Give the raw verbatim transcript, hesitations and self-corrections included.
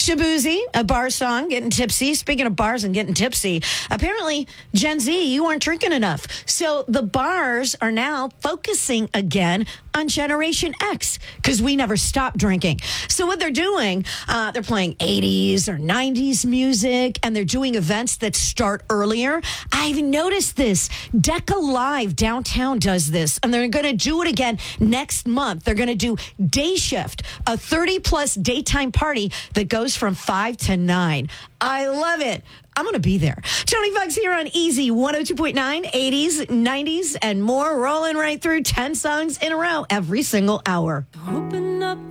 Shabuzi, a bar song, getting tipsy. Speaking of bars and getting tipsy, apparently, Gen Z, you aren't drinking enough. So the bars are now focusing again on Generation X because we never stopped drinking. So what they're doing, uh, they're playing eighties or nineties music, and they're doing events that start earlier. I've noticed this. Decca Live downtown does this, and they're going to do it again next month. They're going to do Day Shift, a thirty-plus daytime party that goes from five to nine. I love it. I'm going to be there. Tony Fox here on Easy one oh two point nine, eighties, nineties, and more, rolling right through ten songs in a row every single hour. Open up.